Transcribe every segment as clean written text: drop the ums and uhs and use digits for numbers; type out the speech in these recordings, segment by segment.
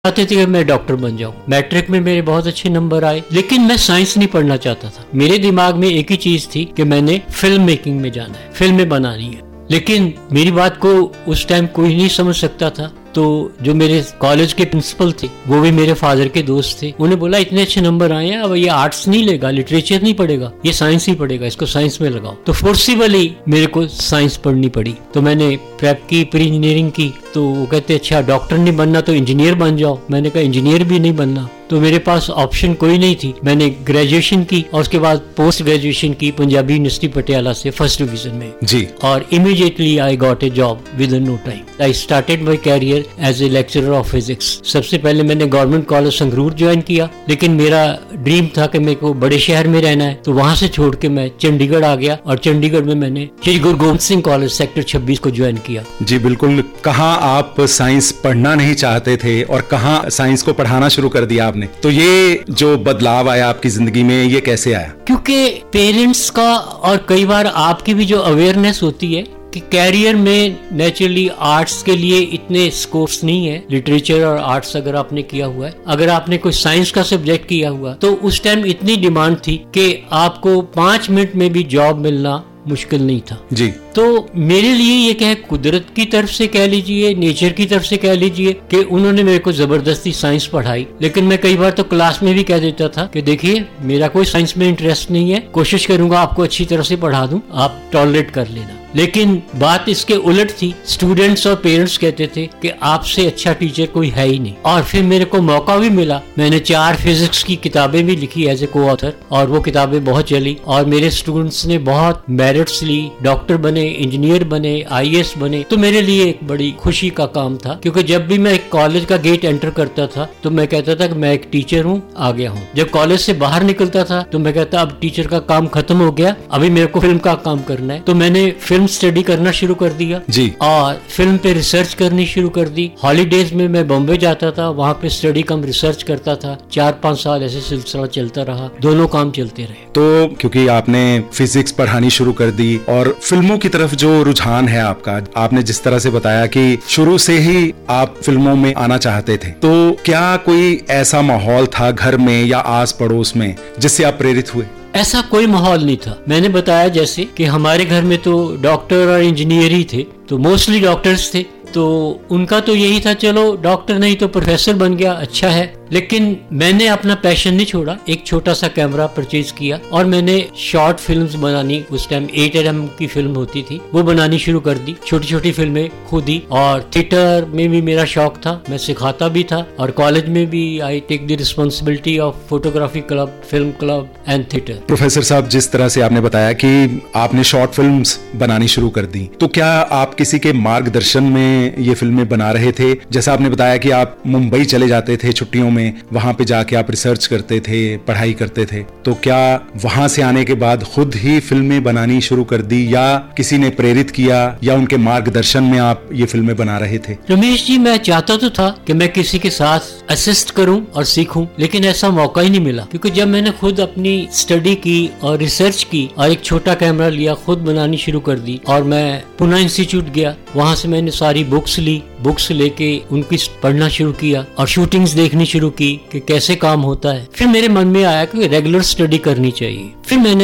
चाहते थे कि मैं डॉक्टर बन जाऊं। मैट्रिक में मेरे बहुत अच्छे नंबर आए, लेकिन मैं साइंस नहीं पढ़ना चाहता था। मेरे दिमाग में एक ही चीज थी कि मैंने फिल्म मेकिंग में जाना है, फिल्में बनानी है। लेकिन मेरी बात को उस टाइम कोई नहीं समझ सकता था। तो जो मेरे कॉलेज के प्रिंसिपल थे, वो भी मेरे फादर के दोस्त थे, उन्हें बोला इतने अच्छे नंबर आए हैं, अब ये आर्ट्स नहीं लेगा, लिटरेचर नहीं पढ़ेगा, ये साइंस ही पढ़ेगा, इसको साइंस में लगाओ। तो फोर्सिबली मेरे को साइंस पढ़नी पड़ी। तो मैंने प्रेप की, प्री इंजीनियरिंग की। तो वो कहते अच्छा डॉक्टर नहीं बनना तो इंजीनियर बन जाओ। मैंने कहा इंजीनियर भी नहीं बनना। तो मेरे पास ऑप्शन कोई नहीं थी। मैंने ग्रेजुएशन की और उसके बाद पोस्ट ग्रेजुएशन की पंजाबी यूनिवर्सिटी पटियाला से फर्स्ट डिवीजन में जी। और immediately I got a job with in no time. I started my career as a lecturer of physics. सबसे पहले मैंने गवर्नमेंट कॉलेज संगरूर ज्वाइन किया, लेकिन मेरा ड्रीम था कि मेरे को बड़े शहर में रहना है। तो वहां से छोड़ के मैं चंडीगढ़ आ गया और चंडीगढ़ में मैंने श्री गुरु गोबिंद सिंह कॉलेज सेक्टर 26 को ज्वाइन किया। जी बिल्कुल। कहाँ आप साइंस पढ़ना नहीं चाहते थे और कहाँ साइंस को पढ़ाना शुरू कर दिया आपने? तो ये जो बदलाव आया आपकी जिंदगी में, ये कैसे आया? क्योंकि पेरेंट्स का और कई बार आपकी भी जो अवेयरनेस होती है कि कैरियर में नेचुरली आर्ट्स के लिए इतने स्कोप्स नहीं है। लिटरेचर और आर्ट्स अगर आपने किया हुआ है, अगर आपने कोई साइंस का सब्जेक्ट किया हुआ, तो उस टाइम इतनी डिमांड थी कि आपको 5 मिनट में भी जॉब मिलना मुश्किल नहीं था जी। तो मेरे लिए ये क्या है, कुदरत की तरफ से कह लीजिए, नेचर की तरफ से कह लीजिए कि उन्होंने मेरे को जबरदस्ती साइंस पढ़ाई। लेकिन मैं कई बार तो क्लास में भी कह देता था कि देखिए मेरा कोई साइंस में इंटरेस्ट नहीं है, कोशिश करूंगा आपको अच्छी तरह से पढ़ा दूं, आप टॉलरेट कर लेना। लेकिन बात इसके उलट थी। स्टूडेंट्स और पेरेंट्स कहते थे कि आपसे अच्छा टीचर कोई है ही नहीं। और फिर मेरे को मौका भी मिला, मैंने 4 फिजिक्स की किताबें भी लिखी एज ए को ऑथर, और वो किताबें बहुत चली और मेरे स्टूडेंट्स ने बहुत मेरिट्स ली, डॉक्टर बने, इंजीनियर बने, IAS बने। तो मेरे लिए एक बड़ी खुशी का काम था, क्योंकि जब भी मैं कॉलेज का गेट एंटर करता था तो मैं कहता था कि मैं एक टीचर हूँ, आ गया हूँ। जब कॉलेज से बाहर निकलता था तो मैं कहता अब टीचर का काम खत्म हो गया, अभी मेरे को फिल्म का काम करना है। तो मैंने फिल्म स्टडी करना शुरू कर दिया जी। और फिल्म पे रिसर्च करनी शुरू कर दी। हॉलीडेज में मैं बॉम्बे जाता था, वहाँ पे स्टडी कम रिसर्च करता था। 4-5 साल ऐसे सिलसिला चलता रहा, दोनों काम चलते रहे। तो क्योंकि आपने फिजिक्स पढ़ानी शुरू कर दी और फिल्मों की तरफ जो रुझान है आपका, आपने जिस तरह से बताया कि शुरू से ही आप फिल्मों में आना चाहते थे, तो क्या कोई ऐसा माहौल था घर में या आस पड़ोस में जिससे आप प्रेरित हुए? ऐसा कोई माहौल नहीं था। मैंने बताया जैसे कि हमारे घर में तो डॉक्टर और इंजीनियर ही थे, तो मोस्टली डॉक्टर्स थे। तो उनका तो यही था चलो डॉक्टर नहीं तो प्रोफेसर बन गया, अच्छा है। लेकिन मैंने अपना पैशन नहीं छोड़ा। एक छोटा सा कैमरा परचेज किया और मैंने शॉर्ट फिल्म्स बनानी, उस टाइम 8mm की फिल्म होती थी, वो बनानी शुरू कर दी। छोटी छोटी फिल्में खुद ही। और थिएटर में भी मेरा शौक था, मैं सिखाता भी था। और कॉलेज में भी I take the responsibility of photography club, film club and theatre. Professor साहब, जिस तरह से आपने बताया कि आपने शॉर्ट फिल्म्स बनानी शुरू कर दी, तो क्या आप किसी के मार्गदर्शन में ये फिल्में बना रहे थे? जैसा आपने बताया कि आप मुंबई चले जाते थे छुट्टियों में, वहां पे जाके आप रिसर्च करते थे, पढ़ाई करते थे, तो क्या वहां से आने के बाद खुद ही फिल्में बनानी शुरू कर दी या किसी ने प्रेरित किया या उनके मार्गदर्शन में आप ये फिल्में बना रहे थे? रमेश जी, मैं चाहता तो था कि मैं किसी के साथ असिस्ट करूं और सीखूं, लेकिन ऐसा मौका ही नहीं मिला। क्योंकि जब मैंने खुद अपनी स्टडी की और रिसर्च की और एक छोटा कैमरा लिया, खुद बनानी शुरू कर दी, और मैं पुणे इंस्टीट्यूट गया, वहां से मैंने सारी बुक्स ली, बुक्स लेके उनकी पढ़ना शुरू किया और शूटिंग्स देखनी शुरू की कि कैसे काम होता है। फिर मेरे मन में आया कि रेगुलर स्टडी करनी चाहिए। फिर मैंने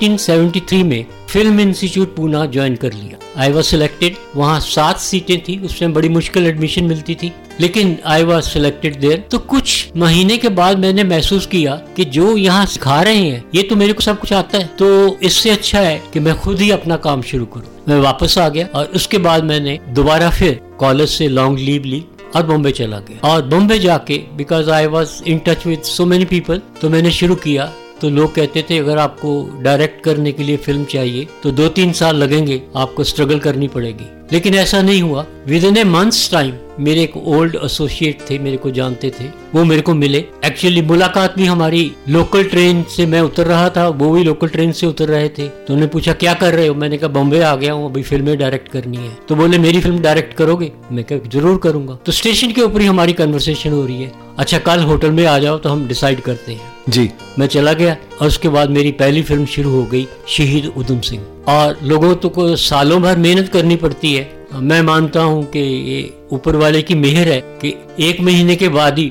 1973 में फिल्म इंस्टीट्यूट पूना ज्वाइन कर लिया। I was selected. वहाँ 7 सीटें थी, उसमें बड़ी मुश्किल एडमिशन मिलती थी, लेकिन आई वॉज सिलेक्टेड देयर। तो कुछ महीने के बाद मैंने महसूस किया कि जो यहाँ सिखा रहे हैं ये तो मेरे को सब कुछ आता है, तो इससे अच्छा है कि मैं खुद ही अपना काम शुरू करूँ। मैं वापस आ गया और उसके बाद मैंने दोबारा फिर कॉलेज से लॉन्ग लीव ली और बॉम्बे चला गया। और बॉम्बे जाके because I was in touch with so many people, तो मैंने शुरू किया। तो लोग कहते थे अगर आपको डायरेक्ट करने के लिए फिल्म चाहिए तो 2-3 साल लगेंगे, आपको स्ट्रगल करनी पड़ेगी। लेकिन ऐसा नहीं हुआ। With in A months time मेरे एक ओल्ड एसोसिएट थे, मेरे को जानते थे, वो मेरे को मिले। एक्चुअली मुलाकात भी हमारी लोकल ट्रेन से, मैं उतर रहा था, वो भी लोकल ट्रेन से उतर रहे थे। तो उन्होंने पूछा क्या कर रहे हो? मैंने कहा बॉम्बे आ गया हूँ, अभी फिल्में डायरेक्ट करनी है। तो बोले मेरी फिल्म डायरेक्ट करोगे? मैं कहा जरूर करूंगा। तो स्टेशन के ऊपर ही हमारी कन्वर्सेशन हो रही है। अच्छा कल होटल में आ जाओ तो हम डिसाइड करते हैं जी। मैं चला गया और उसके बाद मेरी पहली फिल्म शुरू हो गई, शहीद उधम सिंह। और लोगों तो को सालों भर मेहनत करनी पड़ती है। मैं मानता हूँ कि ये ऊपर वाले की मेहर है कि 1 महीने के बाद ही